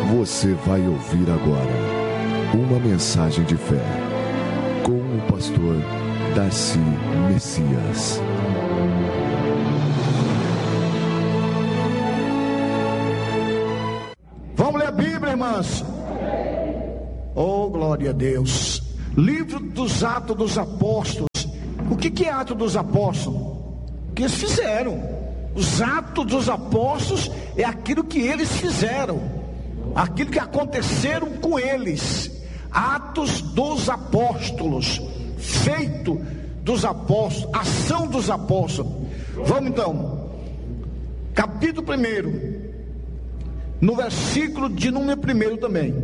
Você vai ouvir agora uma mensagem de fé com o pastor Darcy Messias. Vamos ler a Bíblia, irmãs? Oh, glória a Deus. Livro dos Atos dos Apóstolos. O que é Atos dos Apóstolos? O que eles fizeram. Os Atos dos Apóstolos é aquilo que eles fizeram, aquilo que aconteceram com eles. Atos dos Apóstolos, feito dos apóstolos, ação dos apóstolos. Vamos então, capítulo 1, no versículo de número 1 também.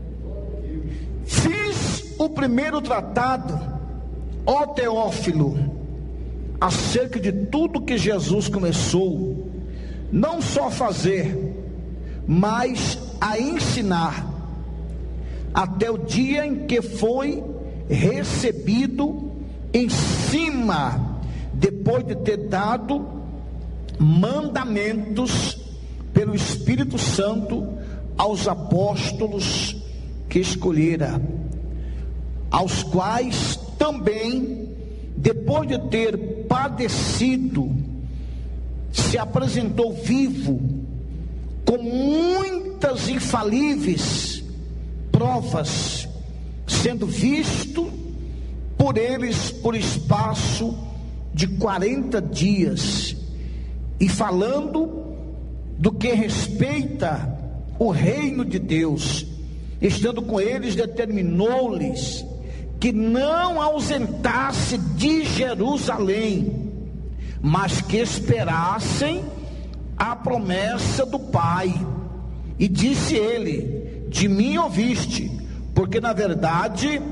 Fiz o primeiro tratado, ó Teófilo, acerca de tudo que Jesus começou, não só a fazer, mas a ensinar, até o dia em que foi recebido em cima, depois de ter dado mandamentos pelo Espírito Santo aos apóstolos que escolhera, aos quais também, depois de ter padecido, se apresentou vivo, com muitas infalíveis provas, sendo visto por eles por espaço de 40 dias, e falando do que respeita o reino de Deus, estando com eles, determinou-lhes que não ausentasse de Jerusalém, mas que esperassem a promessa do Pai. E disse ele: de mim ouviste, porque na verdade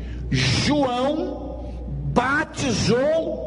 João batizou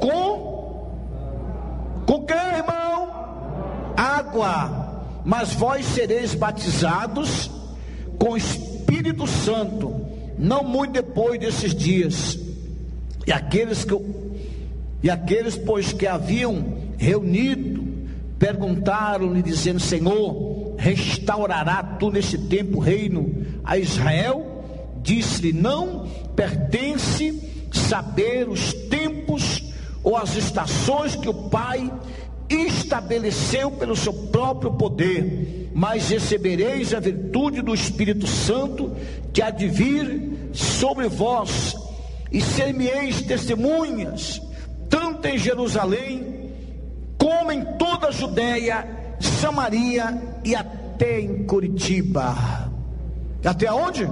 com que, irmão? Água, mas vós sereis batizados com Espírito Santo, não muito depois desses dias. E aqueles, pois, que haviam reunido, perguntaram-lhe, dizendo: Senhor, restaurará tu neste tempo o reino a Israel? Disse-lhe: não pertence saber os tempos ou as estações que o Pai estabeleceu pelo seu próprio poder, mas recebereis a virtude do Espírito Santo que há de vir sobre vós, e ser-me-eis testemunhas, tanto em Jerusalém, como em toda a Judéia, Samaria e até em Curitiba. Até onde?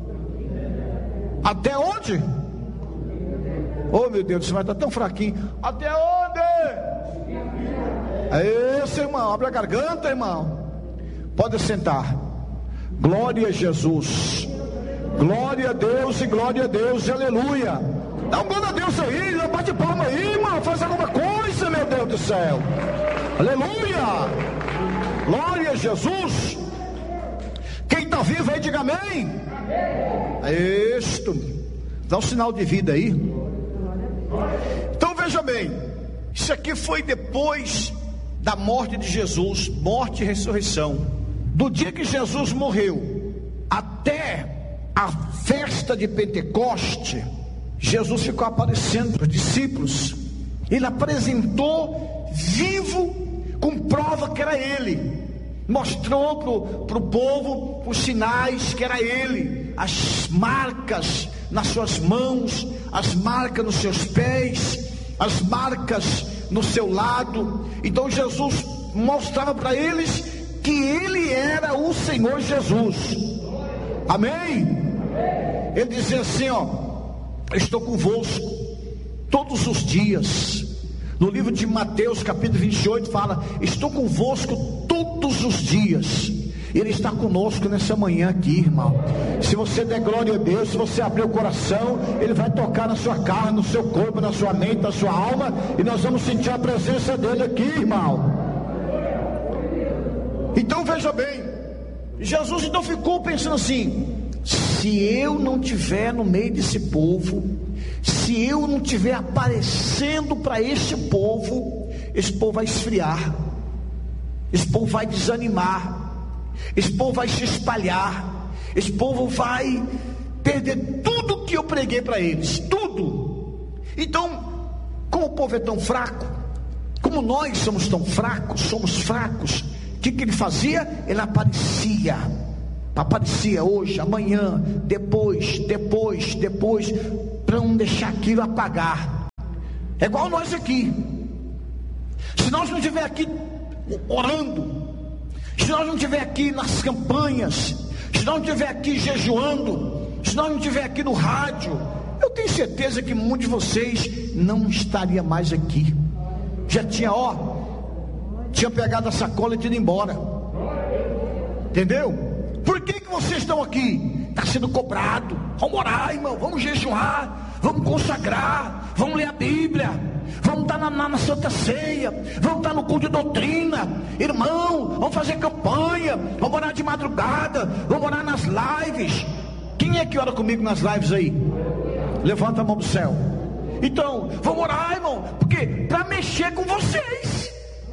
Até onde? Oh, meu Deus, você vai estar tão fraquinho. Até onde? É isso, irmão. Abre a garganta, irmão. Pode sentar. Glória a Jesus. Glória a Deus e glória a Deus. Aleluia. Dá um glória a Deus aí. Bate palma aí, irmão. Faz alguma coisa, meu Deus do céu. Aleluia. Glória a Jesus. Quem está vivo aí, diga amém. É isto. Dá um sinal de vida aí. Então veja bem, isso aqui foi depois da morte de Jesus, morte e ressurreição. Do dia que Jesus morreu até a festa de Pentecoste, Jesus ficou aparecendo para os discípulos. Ele apresentou vivo, com prova que era ele. Mostrou para o povo os sinais que era ele, as marcas nas suas mãos, as marcas nos seus pés, as marcas no seu lado. Então Jesus mostrava para eles que ele era o Senhor Jesus. Amém? Ele dizia assim, ó: estou convosco todos os dias. No livro de Mateus capítulo 28 fala: estou convosco todos os dias. Ele está conosco nessa manhã aqui, irmão. Se você der glória a Deus, se você abrir o coração, Ele vai tocar na sua carne, no seu corpo, na sua mente, na sua alma, e nós vamos sentir a presença dEle aqui, irmão. Então veja bem, Jesus então ficou pensando assim: se eu não estiver no meio desse povo, se eu não estiver aparecendo para este povo, esse povo vai esfriar, esse povo vai desanimar, esse povo vai se espalhar, esse povo vai perder tudo que eu preguei para eles, tudo. Então, como o povo é tão fraco, como nós somos tão fracos, somos fracos, o que ele fazia? Ele aparecia hoje, amanhã, depois, para não deixar aquilo apagar. É igual nós aqui. Se nós não estiver aqui orando, se nós não estiver aqui nas campanhas, se nós não estiver aqui jejuando, se nós não estiver aqui no rádio, eu tenho certeza que muitos de vocês não estaria mais aqui. Já tinha pegado a sacola e tinha ido embora. Entendeu? Por que vocês estão aqui? Está sendo cobrado. Vamos orar, irmão, vamos jejuar, vamos consagrar, vamos ler a Bíblia, vamos estar na Santa Ceia, vamos estar no culto de doutrina, irmão, vamos fazer campanha, vamos orar de madrugada, vamos orar nas lives. Quem é que ora comigo nas lives aí? Levanta a mão do céu. Então, vamos orar, irmão, porque para mexer com vocês,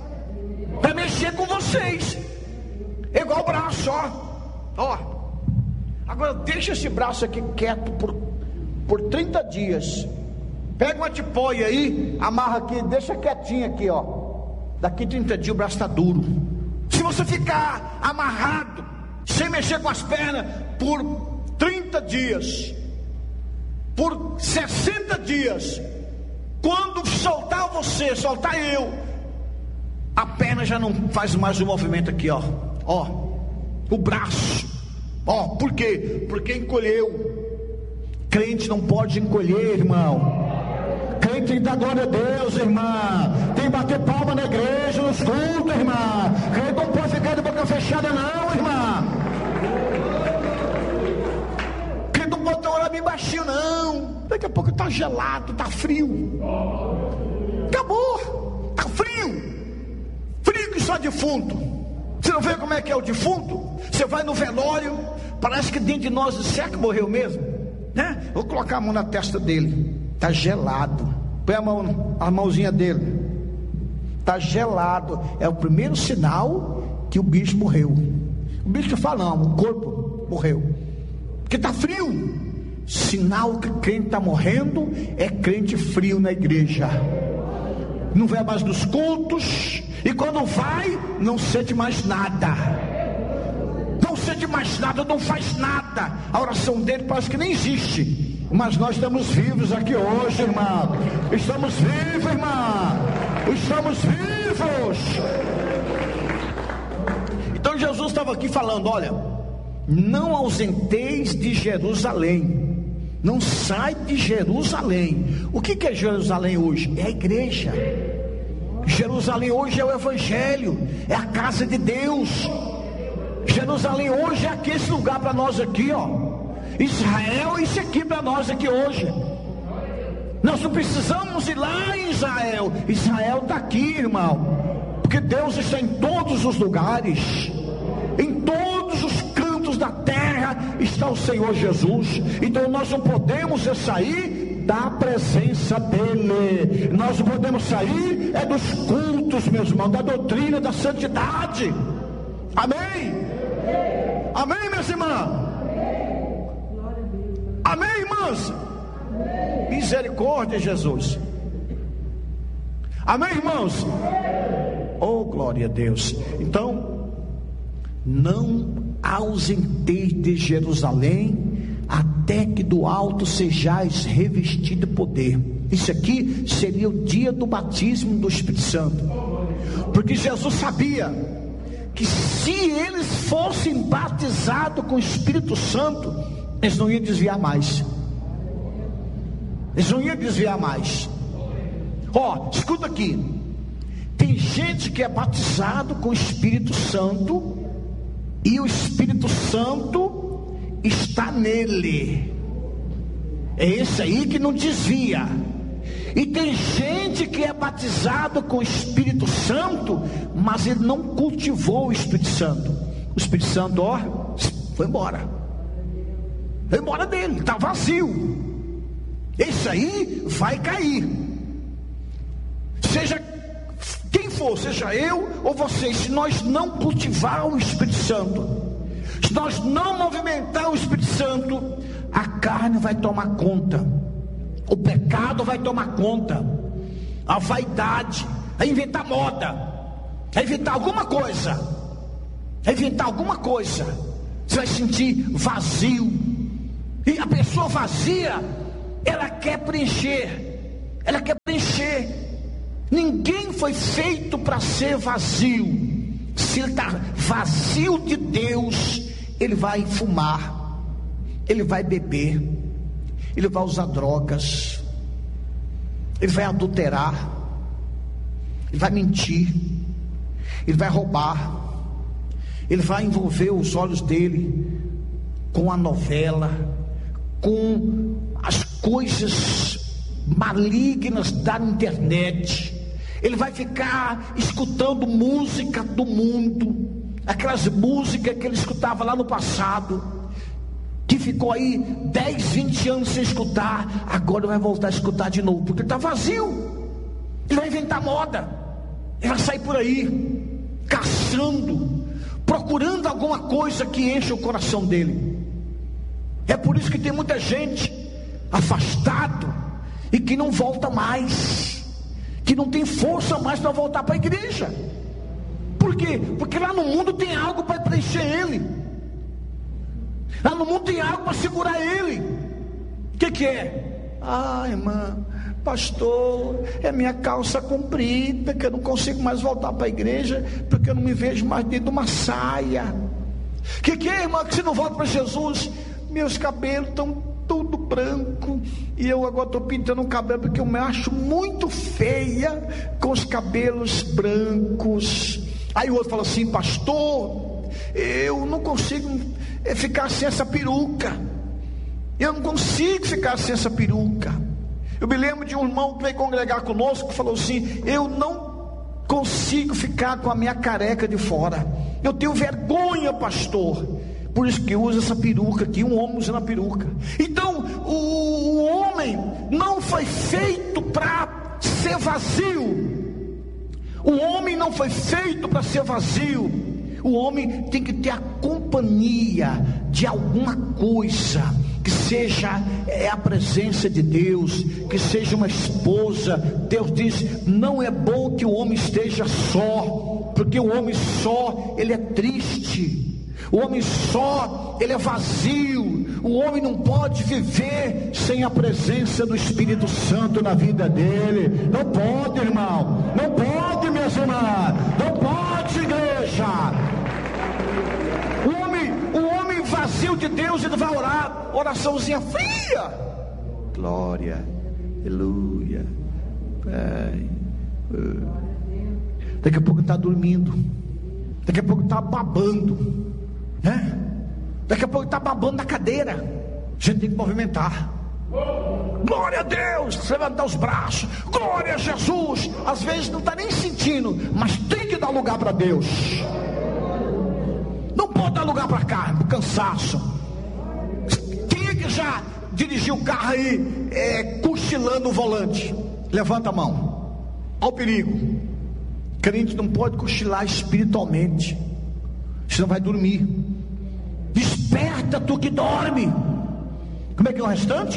é igual o braço, ó. Agora deixa esse braço aqui quieto por 30 dias. Pega uma tipóia aí, amarra aqui, deixa quietinho aqui, ó. Daqui 30 dias o braço está duro. Se você ficar amarrado, sem mexer com as pernas, por 30 dias, por 60 dias, quando soltar você, soltar eu, a perna já não faz mais o movimento aqui, ó, o braço, por quê? Porque encolheu. Crente não pode encolher, irmão. Crente tem que dar glória a Deus, irmã. Tem que bater palma na igreja, nos cultos, irmã. Crente não pode ficar de boca fechada, não, irmã. Crente não pode orar bem baixinho, não. Daqui a pouco tá gelado, tá frio. Acabou, tá frio. Frio que só defunto. Você não vê como é que é o defunto? Você vai no velório, parece que dentro de nós disser que morreu mesmo, né? Vou colocar a mão na testa dele, tá gelado. Põe a mãozinha dele, tá gelado. É o primeiro sinal que o bicho morreu. O bicho fala, não, o corpo morreu, porque tá frio. Sinal que crente está morrendo é crente frio na igreja. Não vai mais nos cultos, e quando vai, não sente mais nada. Não sente mais nada, não faz nada. A oração dele parece que nem existe. Mas nós estamos vivos aqui hoje, irmão. Estamos vivos, irmã. Estamos vivos. Então Jesus estava aqui falando, olha, não ausenteis de Jerusalém. Não sai de Jerusalém. O que é Jerusalém hoje? É a igreja. Jerusalém hoje é o Evangelho, é a casa de Deus. Jerusalém hoje é aqui, esse lugar para nós aqui, ó. Israel é isso aqui para nós aqui hoje. Nós não precisamos ir lá em Israel. Israel está aqui, irmão, porque Deus está em todos os lugares. Em todos os cantos da terra está o Senhor Jesus. Então nós não podemos sair da presença dele. Nós não podemos sair dos cultos, meus irmãos, da doutrina, da santidade. Amém? Amém, minhas irmãs? Amém, irmãs? Misericórdia, Jesus. Amém, irmãos? Oh, glória a Deus. Então, não ausenteis de Jerusalém, até que do alto sejais revestido de poder. Isso aqui seria o dia do batismo do Espírito Santo, porque Jesus sabia que se eles fossem batizados com o Espírito Santo, eles não iam desviar mais. Eles não iam desviar mais. Escuta aqui. Tem gente que é batizado com o Espírito Santo, e o Espírito Santo está nele. É esse aí que não desvia. E tem gente que é batizado com o Espírito Santo, mas ele não cultivou o Espírito Santo. O Espírito Santo, foi embora. Foi embora dele, está vazio. Esse aí vai cair. Seja quem for, seja eu ou vocês, se nós não cultivar o Espírito Santo, Se nós não movimentar o Espírito Santo, a carne vai tomar conta, o pecado vai tomar conta, a vaidade, a inventar moda, a inventar alguma coisa, você vai sentir vazio. E a pessoa vazia, ela quer preencher. Ninguém foi feito para ser vazio. Se ele está vazio de Deus, ele vai fumar, ele vai beber, ele vai usar drogas, ele vai adulterar, ele vai mentir, ele vai roubar, ele vai envolver os olhos dele com a novela, com as coisas malignas da internet. Ele vai ficar escutando música do mundo, aquelas músicas que ele escutava lá no passado, que ficou aí 10, 20 anos sem escutar. Agora vai voltar a escutar de novo, porque ele está vazio. Ele vai inventar moda, ele vai sair por aí caçando, procurando alguma coisa que enche o coração dele. É por isso que tem muita gente afastado e que não volta mais, que não tem força mais para voltar para a igreja. Por quê? Porque lá no mundo tem algo para preencher ele, lá no mundo tem algo para segurar ele. O que é? Irmã, pastor, é minha calça comprida, que eu não consigo mais voltar para a igreja, porque eu não me vejo mais dentro de uma saia. O que é, irmã, que você não volta para Jesus? Meus cabelos estão tudo branco, e eu agora estou pintando o cabelo, porque eu me acho muito feia com os cabelos brancos. Aí o outro fala assim: pastor, eu não consigo ficar sem essa peruca, eu não consigo ficar sem essa peruca. Eu me lembro de um irmão que veio congregar conosco, que falou assim: eu não consigo ficar com a minha careca de fora, eu tenho vergonha, pastor. Por isso que usa essa peruca aqui, um homem usando a peruca. Então, o homem não foi feito para ser vazio. O homem não foi feito para ser vazio. O homem tem que ter a companhia de alguma coisa, que seja a presença de Deus, que seja uma esposa. Deus diz: não é bom que o homem esteja só, porque o homem só, ele é triste. O homem só, ele é vazio. O homem não pode viver sem a presença do Espírito Santo na vida dele. Não pode, irmão. Não pode, minhas irmãs. Não pode, igreja. O homem vazio de Deus, ele vai orar, oraçãozinha fria. Glória, aleluia. Daqui a pouco está dormindo. Daqui a pouco está babando. Daqui a pouco está babando na cadeira. A gente tem que movimentar. Glória a Deus, levantar os braços. Glória a Jesus. Às vezes não está nem sentindo, mas tem que dar lugar para Deus. Não pode dar lugar para carne, para cansaço. Quem é que já dirigiu o carro aí cochilando o volante? Levanta a mão. Olha o perigo. Crente não pode cochilar espiritualmente, senão vai dormir. Desperta, tu que dorme. Como é que é o restante?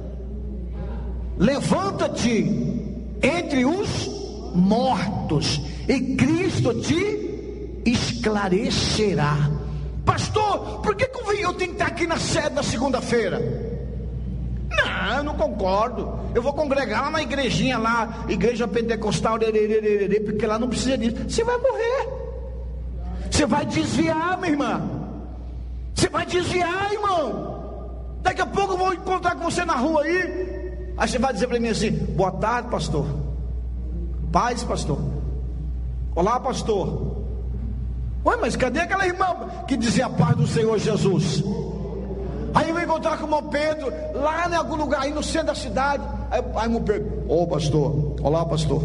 Levanta-te entre os mortos, e Cristo te esclarecerá. Pastor, por que eu tenho que estar aqui na sede na segunda-feira? Não, eu não concordo. Eu vou congregar lá na igrejinha lá, igreja pentecostal, porque lá não precisa disso. Você vai morrer. Você vai desviar, minha irmã. Você vai desviar, irmão. Daqui a pouco eu vou encontrar com você na rua aí. Aí você vai dizer para mim assim: boa tarde, pastor. Paz, pastor. Olá, pastor. Ué, mas cadê aquela irmã que dizia a paz do Senhor Jesus? Aí eu vou encontrar com o irmão Pedro lá em algum lugar aí no centro da cidade. Aí o irmão Pedro: ô pastor, olá, pastor.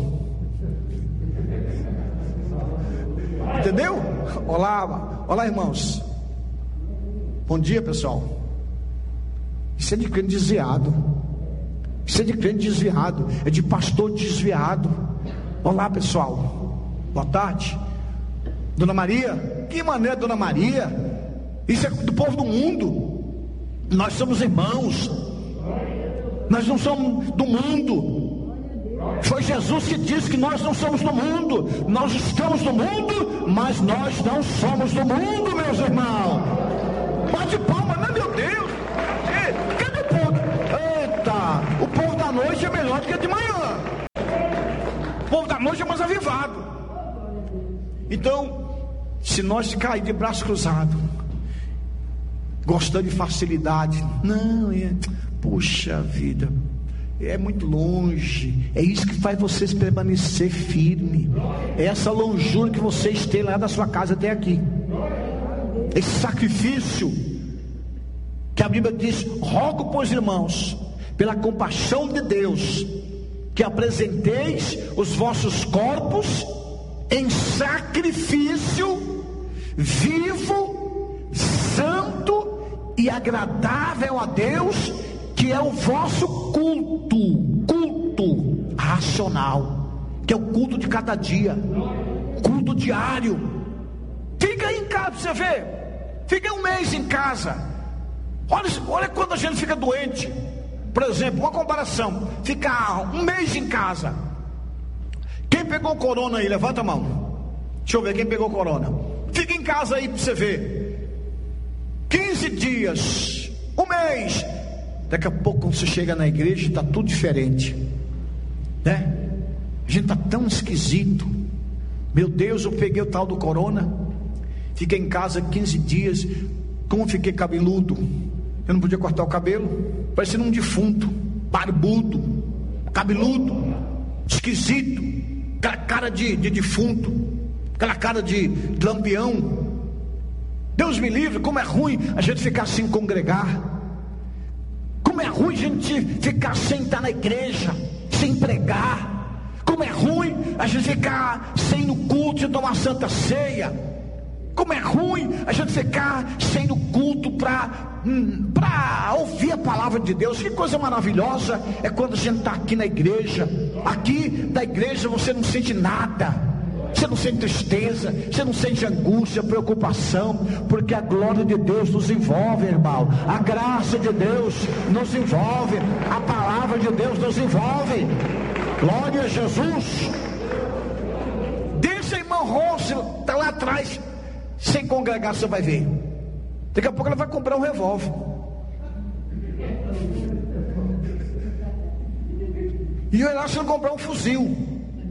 Entendeu? Olá, irmãos. Bom dia, pessoal. Isso é de crente desviado. Isso é de crente desviado. É de pastor desviado. Olá, pessoal. Boa tarde. Dona Maria. Que maneira, Dona Maria? Isso é do povo do mundo. Nós somos irmãos. Nós não somos do mundo. Foi Jesus que disse que nós não somos do mundo. Nós estamos no mundo, mas nós não somos do mundo, meus irmãos. Bate palma, né, meu Deus? Cadê o povo? Eita, o povo da noite é melhor do que de manhã. O povo da noite é mais avivado. Então, se nós cair de braço cruzado, gostando de facilidade, puxa vida, é muito longe. É isso que faz vocês permanecer firme. É essa longura que vocês têm lá da sua casa até aqui. Esse sacrifício que a Bíblia diz: rogo, pois, irmãos, pela compaixão de Deus, que apresenteis os vossos corpos em sacrifício vivo, santo e agradável a Deus, que é o vosso culto racional, que é o culto de cada dia, culto diário. Fica aí em casa pra você ver. Fica um mês em casa. Olha quando a gente fica doente. Por exemplo, uma comparação: ficar um mês em casa. Quem pegou corona aí? Levanta a mão. Deixa eu ver quem pegou corona. Fica em casa aí para você ver. 15 dias, um mês. Daqui a pouco, quando você chega na igreja, está tudo diferente, né? A gente está tão esquisito. Meu Deus, eu peguei o tal do corona. Fiquei em casa 15 dias. Como fiquei cabeludo. Eu não podia cortar o cabelo. Parecendo um defunto, barbudo, cabeludo, esquisito. Aquela cara de defunto, aquela cara de lampião. Deus me livre, como é ruim a gente ficar sem congregar. Como é ruim a gente ficar sem estar na igreja, sem pregar. Como é ruim a gente ficar sem ir no culto e tomar santa ceia. Como é ruim a gente ficar sem ir no culto para ouvir a palavra de Deus. Que coisa maravilhosa é quando a gente está aqui na igreja. Aqui da igreja você não sente nada. Você não sente tristeza, você não sente angústia, preocupação, porque a glória de Deus nos envolve, irmão. A graça de Deus nos envolve, a palavra de Deus nos envolve. Glória a Jesus. Deixa a irmã Rossi, está lá atrás, sem congregar, você vai ver. Daqui a pouco ela vai comprar um revólver. E eu lá, se ela comprar um fuzil,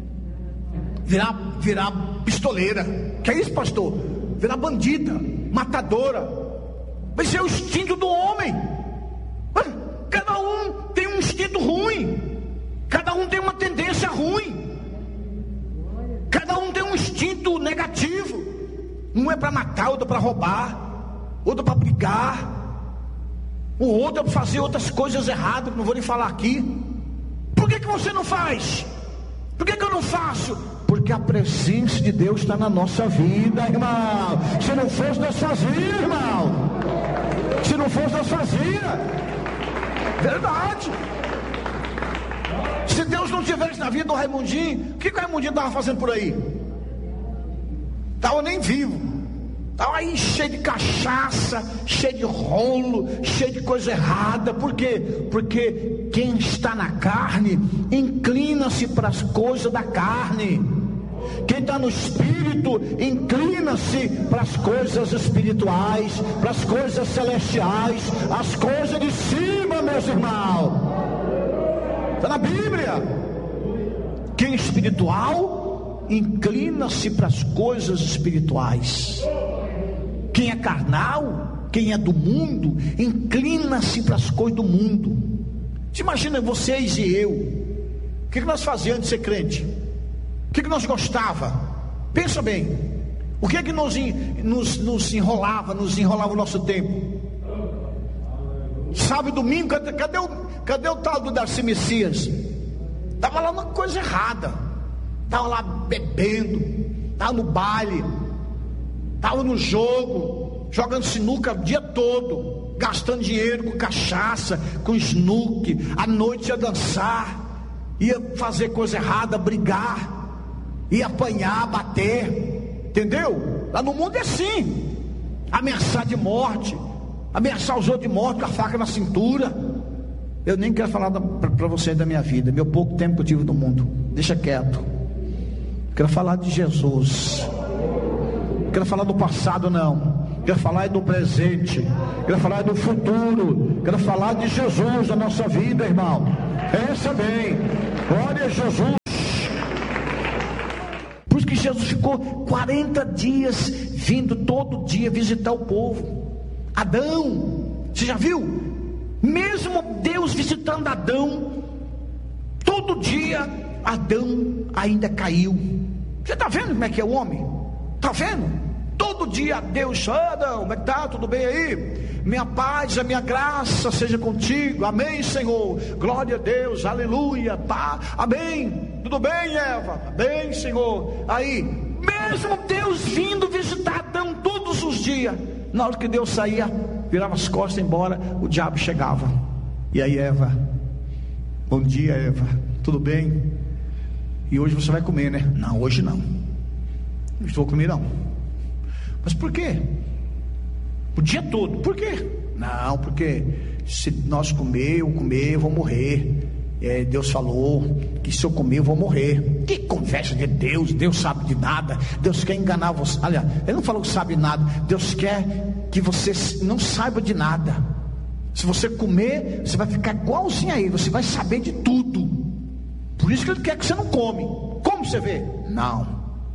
virar pistoleira. Que é isso, pastor? Virar bandida, matadora. Vai ser o instinto do homem. Cada um tem um instinto ruim. Cada um tem uma tendência ruim. Cada um tem um instinto negativo. Um é para matar, outro é para roubar, outro é para brigar, o outro é para fazer outras coisas erradas, que não vou nem falar aqui. Por que você não faz? Por que eu não faço? Porque a presença de Deus está na nossa vida, irmão. Se não fosse, nós fazia, irmão. Se não fosse, nós fazia. Verdade. Se Deus não tivesse na vida do Raimundinho, o que o Raimundinho estava fazendo por aí? Estava nem vivo. Estava aí cheio de cachaça, cheio de rolo, cheio de coisa errada. Por quê? Porque quem está na carne inclina-se para as coisas da carne. Quem está no espírito inclina-se para as coisas espirituais, para as coisas celestiais, as coisas de cima, meus irmãos. Está na Bíblia. Quem é espiritual inclina-se para as coisas espirituais. Quem é carnal, quem é do mundo, inclina-se para as coisas do mundo. Você imagina vocês e eu, o que nós fazíamos antes de ser crente? O que nós gostava? Pensa bem, o que nos enrolava o nosso tempo? Sábado e domingo, cadê o tal do Darcy Messias? Estava lá uma coisa errada. Estava lá bebendo, estava no baile, estava no jogo, jogando sinuca o dia todo, gastando dinheiro com cachaça, com snook. À noite ia dançar, ia fazer coisa errada, brigar, ia apanhar, bater. Entendeu? Lá no mundo é assim. ameaçar de morte, ameaçar os outros de morte com a faca na cintura. Eu nem quero falar para você da minha vida, meu pouco tempo que eu tive no mundo, deixa quieto. Quero falar de Jesus. Quero falar do passado, não. Quero falar do presente. Quero falar do futuro. Quero falar de Jesus na nossa vida, irmão. Pensa bem. Glória a Jesus. Por isso que Jesus ficou 40 dias vindo todo dia visitar o povo. Adão, você já viu? Mesmo Deus visitando Adão, todo dia Adão ainda caiu. Você está vendo como é que é o homem? Está vendo? Todo dia Deus, Adão, como é que tá? Tudo bem aí? Minha paz, a minha graça seja contigo. Amém, Senhor. Glória a Deus, aleluia, pá, amém. Tudo bem, Eva? Amém, Senhor. Aí, mesmo Deus vindo visitar Adão todos os dias, na hora que Deus saía, virava as costas e ia embora, o diabo chegava. E aí, Eva? Bom dia, Eva. Tudo bem? E hoje você vai comer, né? Não, hoje não. Não vou comer, não. Mas por quê? O dia todo. Por quê? Não, porque se nós comer, eu vou morrer. Deus falou que se eu comer eu vou morrer. Que conversa de Deus? Deus sabe de nada. Deus quer enganar você. Aliás, Ele não falou que sabe nada. Deus quer que você não saiba de nada. Se você comer, você vai ficar igualzinho a Ele. Você vai saber de tudo. Por isso que Ele quer que você não come. Como você vê? Não.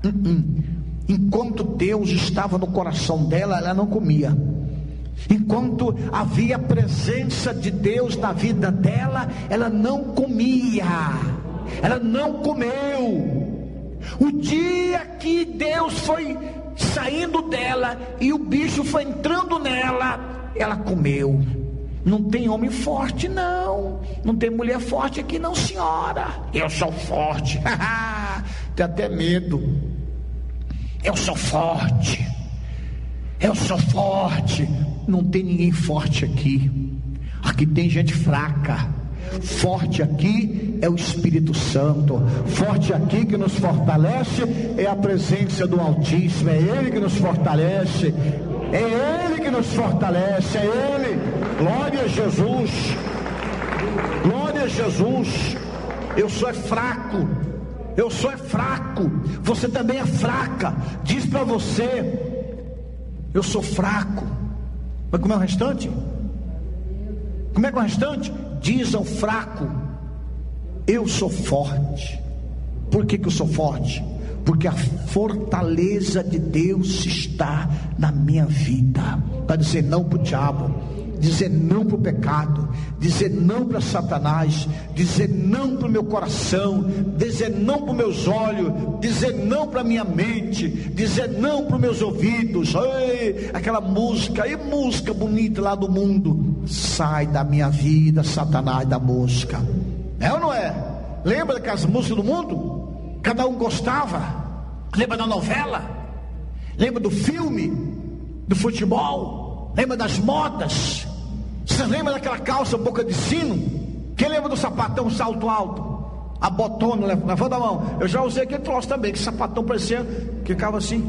Enquanto Deus estava no coração dela, ela não comia. Enquanto havia a presença de Deus na vida dela, ela não comia. Ela não comeu. O dia que Deus foi saindo dela e o bicho foi entrando nela, ela comeu. Não tem homem forte, não. Não tem mulher forte aqui, não, senhora. Eu sou forte. Tem até medo. Eu sou forte. Eu sou forte. Não tem ninguém forte aqui. Aqui tem gente fraca. Forte aqui é o Espírito Santo. Forte aqui que nos fortalece é a presença do Altíssimo. É Ele que nos fortalece. É Ele que nos fortalece. É Ele. Glória a Jesus. Glória a Jesus. Eu sou fraco. Eu sou fraco. Você também é fraca. Diz para você: eu sou fraco. Vai comer o restante? Como é que é o restante? Diz ao fraco: eu sou forte. Por que eu sou forte? Porque a fortaleza de Deus está na minha vida. Para dizer não para o diabo, dizer não para o pecado, dizer não para Satanás, dizer não para o meu coração, dizer não para os meus olhos, dizer não para a minha mente, dizer não para os meus ouvidos. Ei, aquela música, e música bonita lá do mundo, sai da minha vida, Satanás, da música. É ou não é? Lembra daquelas músicas do mundo? Cada um gostava. Lembra da novela? Lembra do filme? Do futebol? Lembra das modas? Você lembra daquela calça boca de sino? Quem lembra do sapatão salto alto? A botona, levanta a mão. Eu já usei aquele troço também, que sapatão parecia que ficava assim.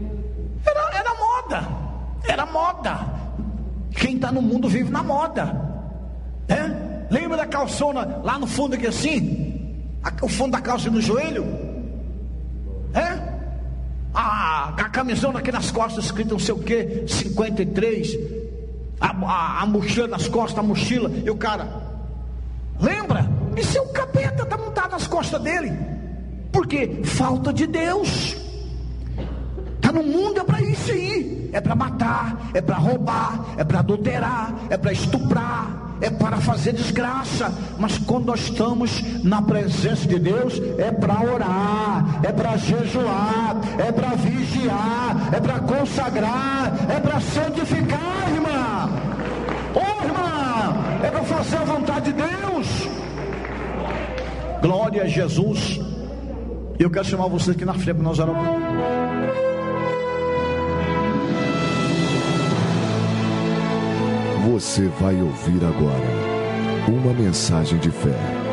Era moda. Era moda. Quem está no mundo vive na moda. Lembra da calçona lá no fundo aqui assim? O fundo da calça no joelho? A camisona aqui nas costas escrito não sei o que, 53. A mochila nas costas, a mochila. E o cara, lembra? Isso é o capeta, está montado nas costas dele. Por quê? Falta de Deus. Está no mundo, é para isso aí. É para matar, é para roubar, é para adulterar, é para estuprar, é para fazer desgraça. Mas quando nós estamos na presença de Deus, é para orar, é para jejuar, é para vigiar, é para consagrar, é para santificar, irmã. Ô irmã, é para fazer a vontade de Deus. Glória a Jesus. Eu quero chamar vocês aqui na frente para nós orarmos. Você vai ouvir agora uma mensagem de fé,